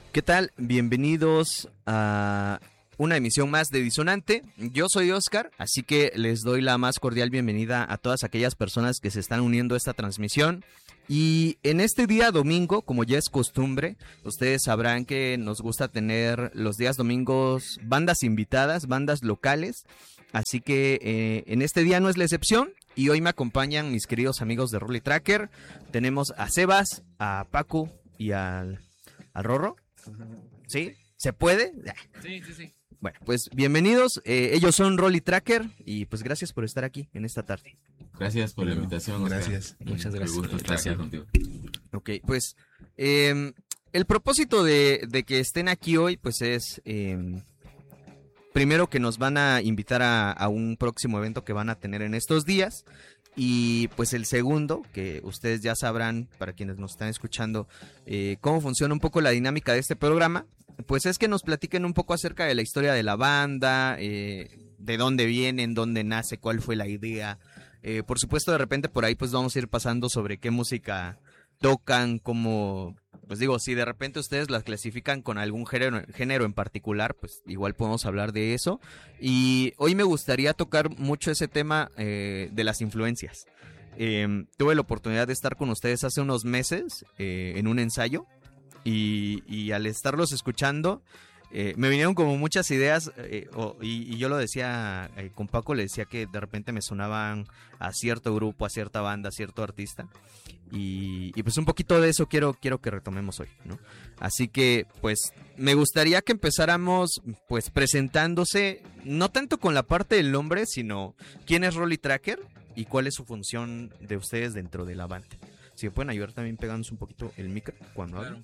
¿Qué tal? Bienvenidos a una emisión más de Disonante. Yo soy Oscar, así que les doy la más cordial bienvenida a todas aquellas personas que se están uniendo a esta transmisión. Y en este día domingo, como ya es costumbre, ustedes sabrán que nos gusta tener los días domingos bandas invitadas, bandas locales. Así que en este día no es la excepción. Y hoy me acompañan mis queridos amigos de Rolly Tracker. Tenemos a Sebas, a Paco y al Rorro. ¿Sí? ¿Se puede? Sí. Bueno, pues bienvenidos. Ellos son Rolly Tracker y pues gracias por estar aquí en esta tarde. Gracias por la invitación, Oscar. Gracias. Muchas gracias. Un gusto estar aquí contigo. Ok, pues el propósito de que estén aquí hoy pues es primero que nos van a invitar a un próximo evento que van a tener en estos días. Y pues el segundo, que ustedes ya sabrán, para quienes nos están escuchando, cómo funciona un poco la dinámica de este programa, pues es que nos platiquen un poco acerca de la historia de la banda, de dónde vienen, dónde nace, cuál fue la idea. Por supuesto, de repente por ahí pues vamos a ir pasando sobre qué música tocan, cómo... Pues digo, si de repente ustedes las clasifican con algún género en particular, pues igual podemos hablar de eso. Y hoy me gustaría tocar mucho ese tema de las influencias. Tuve la oportunidad de estar con ustedes hace unos meses en un ensayo y al estarlos escuchando me vinieron como muchas ideas y yo lo decía con Paco, le decía que de repente me sonaban a cierto grupo, a cierta banda, a cierto artista. Y pues un poquito de eso quiero que retomemos hoy, ¿no? Así que pues me gustaría que empezáramos pues presentándose, no tanto con la parte del nombre, sino quién es Rolly Tracker y cuál es su función de ustedes dentro de la banda. Si me pueden ayudar también pegándose un poquito el micro cuando hablan.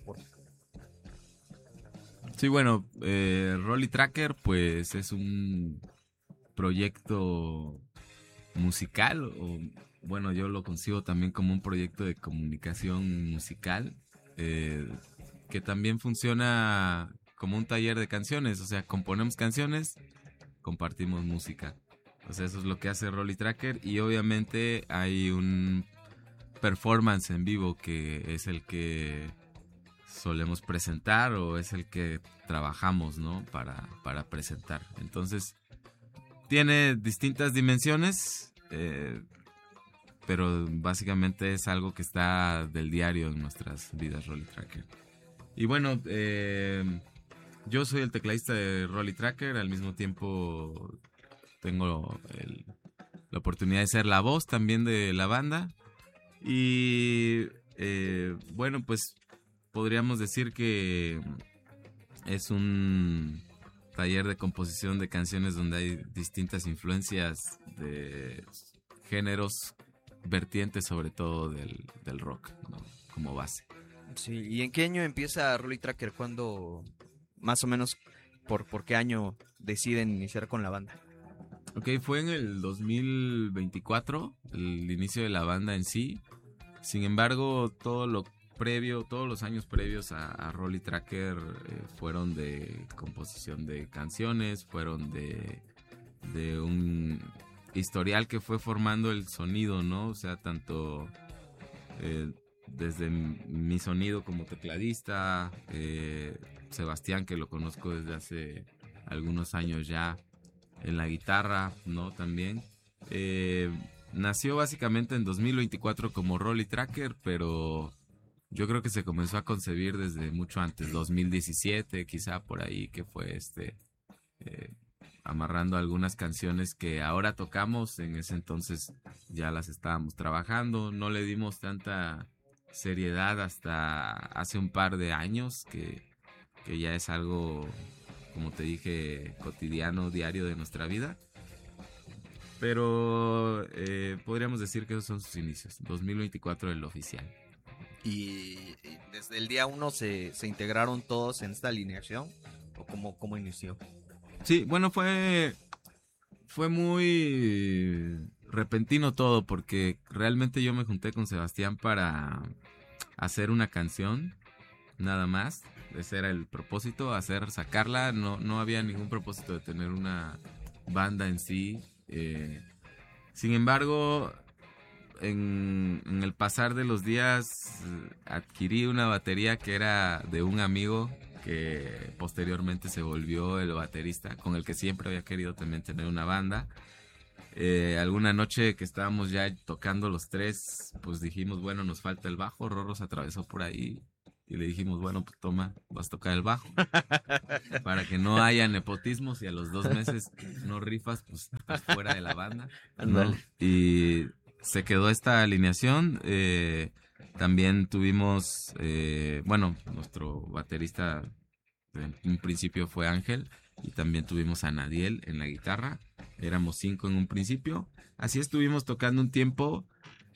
Sí, bueno, Rolly Tracker pues es un proyecto musical, o bueno, yo lo concibo también como un proyecto de comunicación musical, que también funciona como un taller de canciones, o sea, componemos canciones, compartimos música. O sea, eso es lo que hace Rolly Tracker, y obviamente hay un performance en vivo que es el que solemos presentar, o es el que trabajamos, ¿no? Para presentar. Entonces, tiene distintas dimensiones, pero básicamente es algo que está del diario en nuestras vidas, Rolly Tracker. Y bueno, yo soy el tecladista de Rolly Tracker, al mismo tiempo tengo la oportunidad de ser la voz también de la banda. Y bueno, pues podríamos decir que es un taller de composición de canciones donde hay distintas influencias de géneros, vertientes sobre todo del rock, ¿no? Como base. Sí, ¿y en qué año empieza Rolly Tracker? ¿Cuándo, más o menos, por qué año deciden iniciar con la banda? Ok, fue en el 2024, el inicio de la banda en sí. Sin embargo, todos los años previos a Rolly Tracker fueron de composición de canciones, fueron de un historial que fue formando el sonido, ¿no? O sea, tanto desde mi sonido como tecladista, Sebastián, que lo conozco desde hace algunos años ya, en la guitarra, ¿no? También. Nació básicamente en 2024 como Rolly Tracker, pero yo creo que se comenzó a concebir desde mucho antes, 2017, quizá por ahí, que fue amarrando algunas canciones que ahora tocamos. En ese entonces ya las estábamos trabajando, no le dimos tanta seriedad hasta hace un par de años, que ya es algo, como te dije, cotidiano, diario de nuestra vida. Pero podríamos decir que esos son sus inicios, 2024 el oficial. ¿Y desde el día 1 se integraron todos en esta alineación? ¿O cómo inició? Sí, bueno, fue muy repentino todo, porque realmente yo me junté con Sebastián para hacer una canción, nada más. Ese era el propósito, sacarla. No había ningún propósito de tener una banda en sí. Sin embargo, en el pasar de los días adquirí una batería que era de un amigo que posteriormente se volvió el baterista, con el que siempre había querido también tener una banda. Alguna noche que estábamos ya tocando los tres, pues dijimos, bueno, nos falta el bajo. Rorro se atravesó por ahí y le dijimos, bueno, pues toma, vas a tocar el bajo para que no haya nepotismos, y a los 2 meses no rifas, pues estás fuera de la banda, ¿no? Y se quedó esta alineación. También tuvimos, bueno, nuestro baterista en un principio fue Ángel, y también tuvimos a Nadiel en la guitarra. Éramos 5 en un principio. Así estuvimos tocando un tiempo.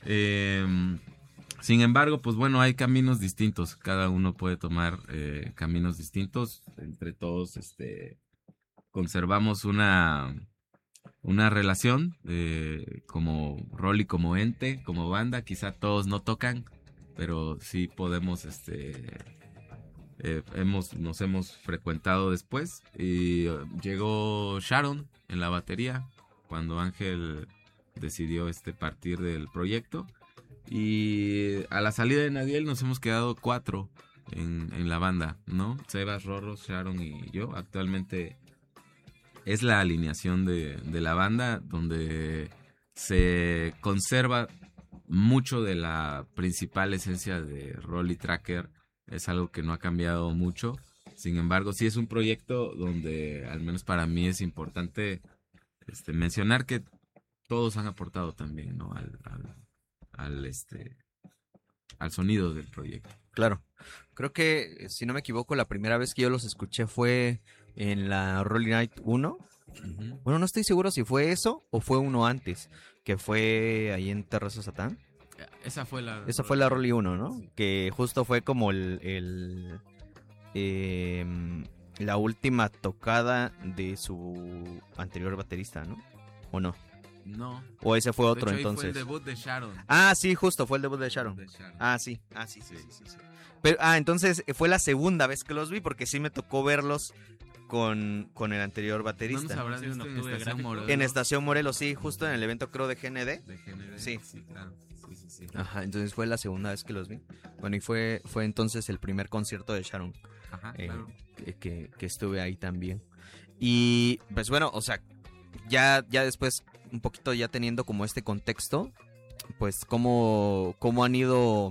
Sin embargo, pues bueno, hay caminos distintos. Cada uno puede tomar caminos distintos. Entre todos conservamos una relación como rol y como ente, como banda. Quizá todos no tocan, pero sí podemos nos hemos frecuentado después, y llegó Sharon en la batería cuando Ángel decidió partir del proyecto, y a la salida de Nadiel nos hemos quedado 4 en la banda, ¿no? Sebas, Rorro, Sharon y yo. Actualmente es la alineación de la banda, donde se conserva mucho de la principal esencia de Rolly Tracker. Es algo que no ha cambiado mucho. Sin embargo, sí es un proyecto donde, al menos para mí, es importante mencionar que todos han aportado también, ¿no? al sonido del proyecto. Claro. Creo que, si no me equivoco, la primera vez que yo los escuché fue en la Rolling Night 1. Uh-huh. Bueno, no estoy seguro si fue eso o fue uno antes, que fue ahí en Terraza Satán. Esa fue la Rolly 1, ¿no? Sí. Que justo fue como la última tocada de su anterior baterista, ¿no? ¿O no? No. ¿O ese fue otro, de hecho, entonces? Fue el debut de Sharon. Ah, sí, justo, fue el debut de Sharon. Ah, sí. Pero, entonces fue la segunda vez que los vi, porque sí me tocó verlos con el anterior baterista. ¿No nos habrás visto en Estación Morelos? En Estación Morelos, sí, justo en el evento, creo, de GND. De GND, sí, claro. Sí. Ajá, entonces fue la segunda vez que los vi. Bueno, y fue entonces el primer concierto de Sharon. Ajá, claro. Que estuve ahí también. Y pues bueno, o sea, ya después, un poquito ya teniendo como este contexto, pues cómo han ido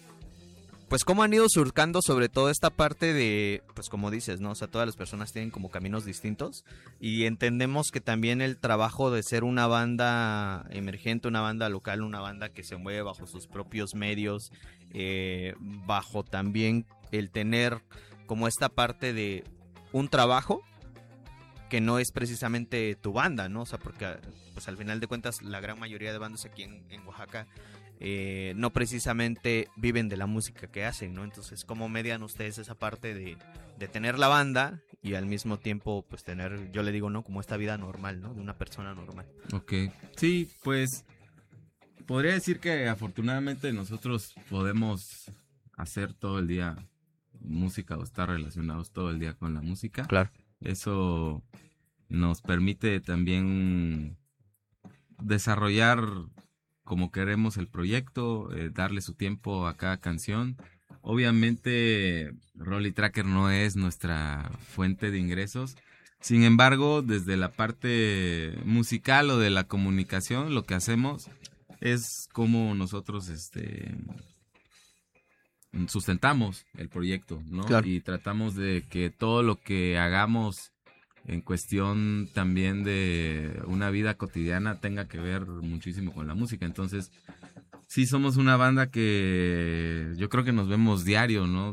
surcando sobre todo esta parte de, pues como dices, ¿no? O sea, todas las personas tienen como caminos distintos, y entendemos que también el trabajo de ser una banda emergente, una banda local, una banda que se mueve bajo sus propios medios, bajo también el tener como esta parte de un trabajo que no es precisamente tu banda, ¿no? O sea, porque pues al final de cuentas la gran mayoría de bandas aquí en Oaxaca no precisamente viven de la música que hacen, ¿no? Entonces, ¿cómo median ustedes esa parte de tener la banda y al mismo tiempo, pues tener, yo le digo, ¿no? Como esta vida normal, ¿no? De una persona normal. Ok. Sí, pues podría decir que afortunadamente nosotros podemos hacer todo el día música o estar relacionados todo el día con la música. Claro. Eso nos permite también desarrollar como queremos el proyecto, darle su tiempo a cada canción. Obviamente, Rolly Tracker no es nuestra fuente de ingresos. Sin embargo, desde la parte musical o de la comunicación, lo que hacemos es como nosotros sustentamos el proyecto, ¿no? Claro. Y tratamos de que todo lo que hagamos en cuestión también de una vida cotidiana tenga que ver muchísimo con la música. Entonces, sí somos una banda que yo creo que nos vemos diario, ¿no?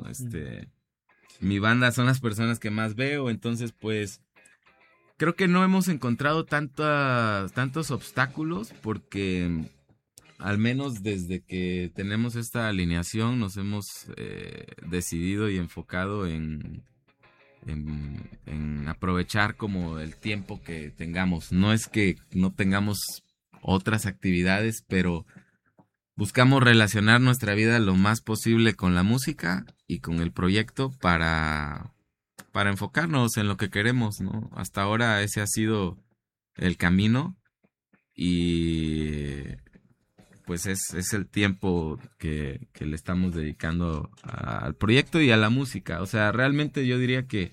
Mi banda son las personas que más veo, entonces pues creo que no hemos encontrado tantos obstáculos, porque al menos desde que tenemos esta alineación nos hemos decidido y enfocado en aprovechar como el tiempo que tengamos. No es que no tengamos otras actividades, pero buscamos relacionar nuestra vida lo más posible con la música y con el proyecto para enfocarnos en lo que queremos, ¿no? Hasta ahora ese ha sido el camino, y pues es el tiempo que le estamos dedicando al proyecto y a la música. O sea, realmente yo diría que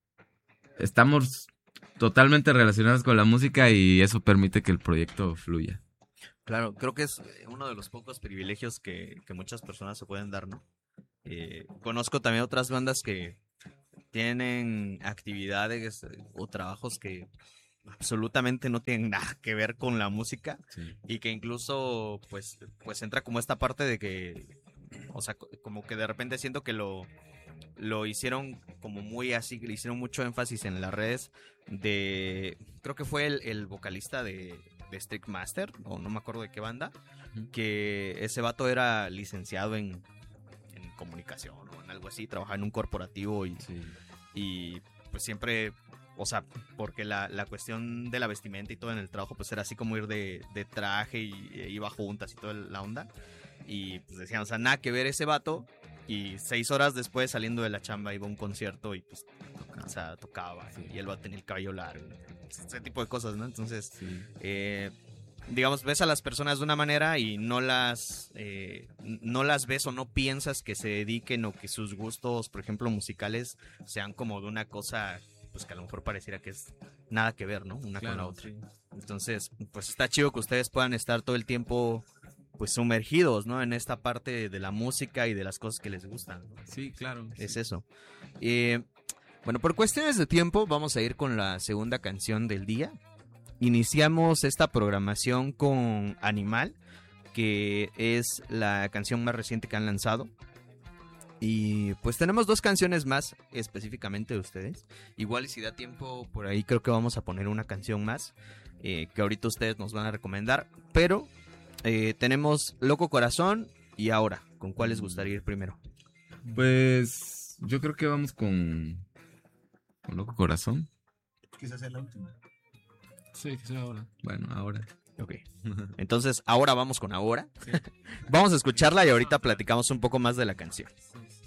estamos totalmente relacionados con la música y eso permite que el proyecto fluya. Claro, creo que es uno de los pocos privilegios que muchas personas se pueden dar, ¿no? Conozco también otras bandas que tienen actividades o trabajos que absolutamente no tienen nada que ver con la música, Sí. y que incluso pues entra como esta parte de que, o sea, como que de repente siento que lo hicieron como muy así, le hicieron mucho énfasis en las redes creo que fue el vocalista de Strict Master, o no me acuerdo de qué banda, que ese vato era licenciado en comunicación o en algo así, trabajaba en un corporativo y pues siempre, o sea, porque la cuestión de la vestimenta y todo en el trabajo pues era así como ir de traje y iba juntas y toda la onda, y pues decían, o sea, nada que ver ese vato, y 6 horas después saliendo de la chamba iba a un concierto y pues o sea, tocaba, y él va a tener el cabello largo, ese tipo de cosas, ¿no? Entonces digamos, ves a las personas de una manera y no las ves o no piensas que se dediquen, o que sus gustos, por ejemplo, musicales, sean como de una cosa, pues que a lo mejor pareciera que es nada que ver, ¿no? Una con la otra. Sí. Entonces, pues está chido que ustedes puedan estar todo el tiempo pues sumergidos, ¿no? En esta parte de la música y de las cosas que les gustan, ¿no? Sí, claro. Es eso. Bueno, por cuestiones de tiempo vamos a ir con la segunda canción del día. Iniciamos esta programación con Animal, que es la canción más reciente que han lanzado. Y pues tenemos 2 canciones más específicamente de ustedes. Igual y si da tiempo por ahí creo que vamos a poner una canción más que ahorita ustedes nos van a recomendar. Pero tenemos Loco Corazón y Ahora. ¿Con cuál les gustaría ir primero? Pues yo creo que vamos con Loco Corazón. Quizás sea la última. Sí, quizás ahora. Bueno, ahora. Ok. Entonces, ahora vamos con Ahora. Sí. Vamos a escucharla y ahorita platicamos un poco más de la canción. Sí.